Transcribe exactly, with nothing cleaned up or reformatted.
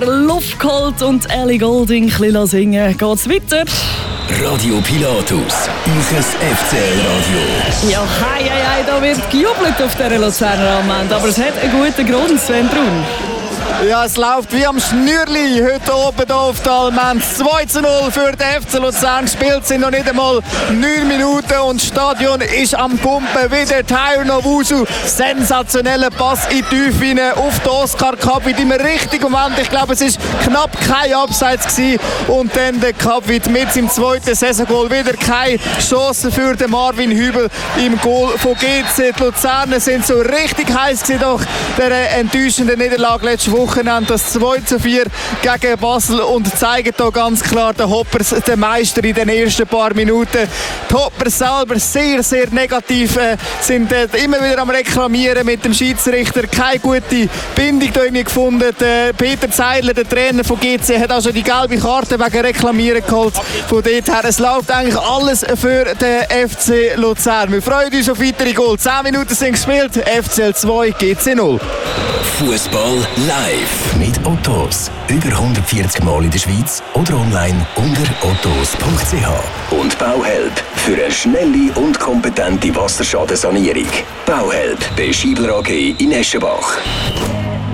Luft geholt und Ellie Goulding ein bisschen singen. Geht's weiter? Radio Pilatus, euer F C L-Radio. Ja, hei, hei, hei, da wird gejubelt auf dieser Luzerner Amende. Aber es hat einen guten Grund, Sven Brun. Ja, es läuft wie am Schnürli heute oben hier auf der Almend. zwei zu null für den F C Luzern. Gespielt sind noch nicht einmal neun Minuten und das Stadion ist am Pumpen. Wieder Tayo Nowusu. Sensationeller Pass in die Tiefe rein auf den Oscar Capit im richtigen Moment. Ich glaube, es war knapp kein Abseits gewesen. Und dann der Capit mit seinem zweiten Saisongoal. Wieder keine Chance für den Marvin Hübel im Goal von G C. Die Luzerner sind so richtig heiß gewesen nach der enttäuschenden Niederlage letzte Woche. Das zwei zu vier gegen Basel und zeigen hier ganz klar den Hoppers, den Meister in den ersten paar Minuten. Die Hoppers selber sehr, sehr negativ, äh, sind äh, immer wieder am Reklamieren mit dem Schiedsrichter. Keine gute Bindung da irgendwie gefunden. Der Peter Zeidler, der Trainer von G C, hat also die gelbe Karte wegen Reklamieren geholt. Von dort her, es läuft eigentlich alles für den F C Luzern. Wir freuen uns auf weitere Goals. zehn Minuten sind gespielt, F C L zwei, G C null. Fußball live mit Ottos. Über hundertvierzig Mal in der Schweiz oder online unter ottos punkt c h. Und Bauhelp für eine schnelle und kompetente Wasserschadensanierung. Bauhelp bei Schiebler A G in Eschenbach.